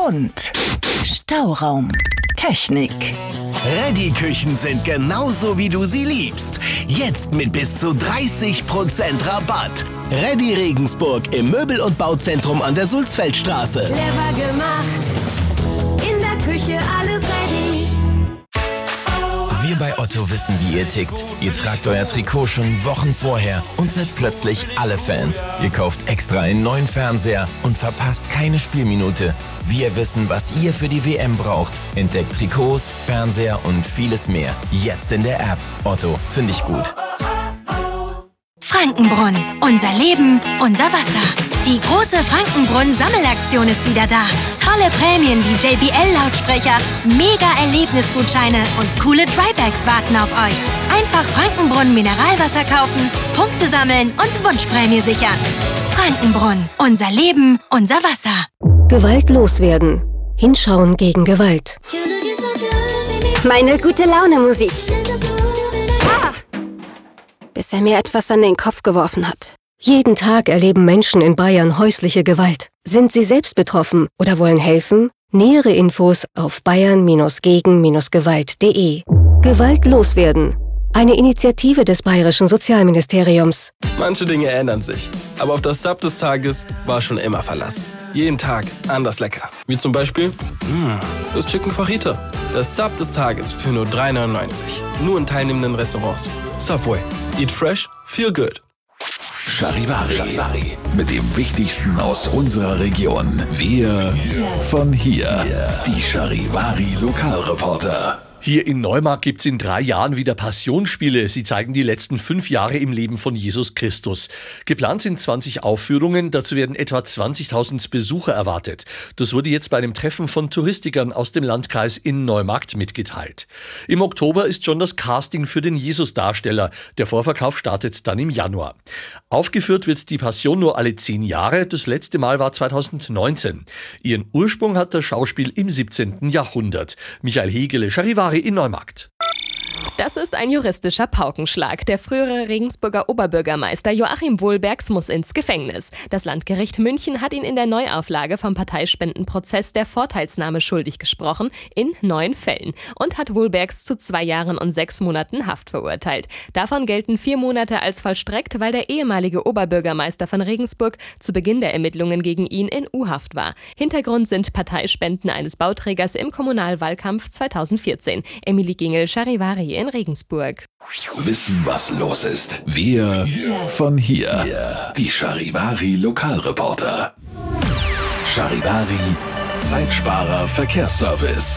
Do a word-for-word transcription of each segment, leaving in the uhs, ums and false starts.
und Stauraumtechnik. Reddy-Küchen sind genauso, wie du sie liebst. Jetzt mit bis zu dreißig Prozent Rabatt. Reddy Regensburg im Möbel- und Bauzentrum an der Sulzfeldstraße. Clever gemacht, in der Küche alles ready. Wir bei Otto wissen, wie ihr tickt. Ihr tragt euer Trikot schon Wochen vorher und seid plötzlich alle Fans. Ihr kauft extra einen neuen Fernseher und verpasst keine Spielminute. Wir wissen, was ihr für die W M braucht. Entdeckt Trikots, Fernseher und vieles mehr. Jetzt in der App. Otto, finde ich gut. Frankenbrunn. Unser Leben, unser Wasser. Die große Frankenbrunn-Sammelaktion ist wieder da. Tolle Prämien wie J B L-Lautsprecher, Mega-Erlebnisgutscheine und coole Drybags warten auf euch. Einfach Frankenbrunn Mineralwasser kaufen, Punkte sammeln und Wunschprämie sichern. Frankenbrunn. Unser Leben, unser Wasser. Gewalt loswerden. Hinschauen gegen Gewalt. Meine gute Laune Musik. Ah! Bis er mir etwas an den Kopf geworfen hat. Jeden Tag erleben Menschen in Bayern häusliche Gewalt. Sind Sie selbst betroffen oder wollen helfen? Nähere Infos auf bayern gegen gewalt punkt de. Gewalt loswerden. Eine Initiative des Bayerischen Sozialministeriums. Manche Dinge ändern sich, aber auf das Sub des Tages war schon immer Verlass. Jeden Tag anders lecker. Wie zum Beispiel mh, das Chicken Fajita. Das Sub des Tages für nur drei neunundneunzig. Nur in teilnehmenden Restaurants. Subway. Eat fresh, feel good. Charivari. Charivari. Mit dem Wichtigsten aus unserer Region. Wir von hier. Die Charivari Lokalreporter. Hier in Neumarkt gibt's in drei Jahren wieder Passionsspiele. Sie zeigen die letzten fünf Jahre im Leben von Jesus Christus. Geplant sind zwanzig Aufführungen, dazu werden etwa zwanzigtausend Besucher erwartet. Das wurde jetzt bei einem Treffen von Touristikern aus dem Landkreis in Neumarkt mitgeteilt. Im Oktober ist schon das Casting für den Jesus-Darsteller. Der Vorverkauf startet dann im Januar. Aufgeführt wird die Passion nur alle zehn Jahre. Das letzte Mal war zweitausendneunzehn. Ihren Ursprung hat das Schauspiel im siebzehnten Jahrhundert. Michael Hegele, Charivari in Neumarkt. Das ist ein juristischer Paukenschlag. Der frühere Regensburger Oberbürgermeister Joachim Wohlbergs muss ins Gefängnis. Das Landgericht München hat ihn in der Neuauflage vom Parteispendenprozess der Vorteilsnahme schuldig gesprochen, in neun Fällen, und hat Wohlbergs zu zwei Jahren und sechs Monaten Haft verurteilt. Davon gelten vier Monate als vollstreckt, weil der ehemalige Oberbürgermeister von Regensburg zu Beginn der Ermittlungen gegen ihn in U-Haft war. Hintergrund sind Parteispenden eines Bauträgers im Kommunalwahlkampf zweitausendvierzehn. Emilie Gingel, Charivari in Regensburg. Wissen, was los ist. Wir von hier. Die Charivari Lokalreporter. Charivari Zeitsparer Verkehrsservice.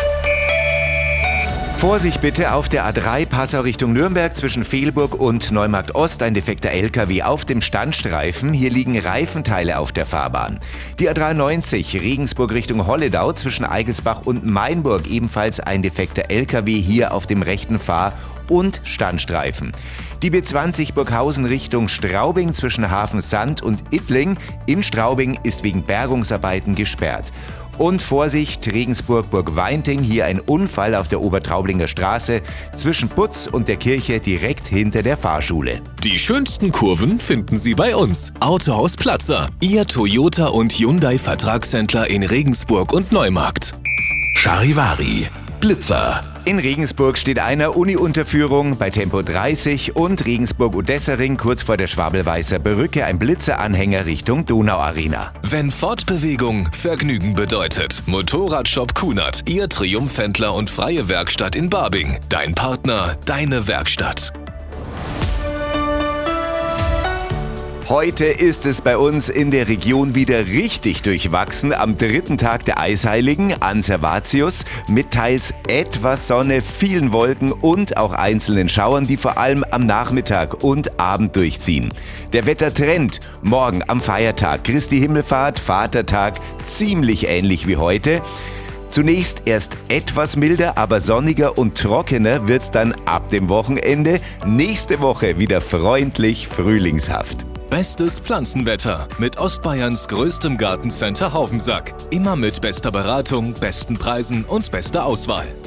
Vorsicht bitte auf der A drei Passau Richtung Nürnberg zwischen Fehlburg und Neumarkt Ost. Ein defekter L K W auf dem Standstreifen. Hier liegen Reifenteile auf der Fahrbahn. Die A dreiundneunzig Regensburg Richtung Holledau zwischen Eigelsbach und Mainburg. Ebenfalls ein defekter L K W hier auf dem rechten Fahr- und Standstreifen. Die B zwanzig Burghausen Richtung Straubing zwischen Hafensand und Ittling in Straubing ist wegen Bergungsarbeiten gesperrt. Und Vorsicht, Regensburg-Burgweinting, hier ein Unfall auf der Obertraublinger Straße zwischen Putz und der Kirche direkt hinter der Fahrschule. Die schönsten Kurven finden Sie bei uns. Autohaus Platzer, Ihr Toyota und Hyundai Vertragshändler in Regensburg und Neumarkt. Charivari Blitzer. In Regensburg steht einer Uni-Unterführung bei Tempo dreißig und Regensburg-Odessa-Ring kurz vor der Schwabelweißer Brücke ein Blitzeranhänger Richtung Donauarena. Wenn Fortbewegung Vergnügen bedeutet. Motorradshop Kunert, Ihr Triumphhändler und freie Werkstatt in Barbing. Dein Partner, deine Werkstatt. Heute ist es bei uns in der Region wieder richtig durchwachsen. Am dritten Tag der Eisheiligen an Servatius mit teils etwas Sonne, vielen Wolken und auch einzelnen Schauern, die vor allem am Nachmittag und Abend durchziehen. Der Wettertrend morgen am Feiertag Christi Himmelfahrt, Vatertag, ziemlich ähnlich wie heute. Zunächst erst etwas milder, aber sonniger und trockener wird's dann ab dem Wochenende. Nächste Woche wieder freundlich frühlingshaft. Bestes Pflanzenwetter mit Ostbayerns größtem Gartencenter Haubensack. Immer mit bester Beratung, besten Preisen und bester Auswahl.